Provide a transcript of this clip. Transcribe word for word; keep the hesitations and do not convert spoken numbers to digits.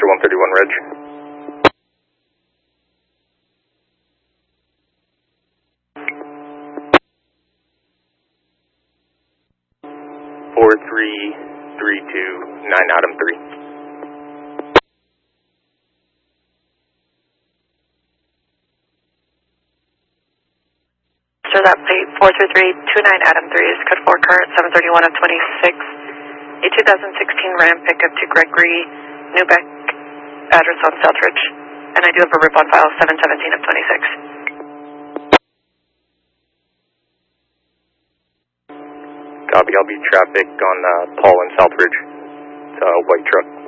one thirty-one Reg. four three three two nine Adam three. Sir, that plate four three three two nine Adam three is code four current seven thirty-one of twenty-six. A two thousand sixteen Ram pickup to Gregory Newbeck, address on Southridge. And I do have a rip on file seven seventeen of twenty-six. Copy, I'll be traffic on uh, Paul and Southridge. It's a white truck.